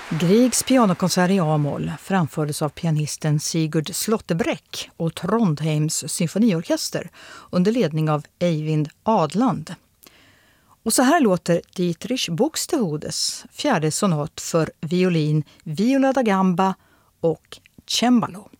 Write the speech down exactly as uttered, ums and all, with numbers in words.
Griegs pianokonsert i A-moll framfördes av pianisten Sigurd Slåttebräck och Trondheims symfoniorkester under ledning av Eivind Adland. Och så här låter Dietrich Buxtehudes fjärde sonat för violin, viola da gamba och cembalo.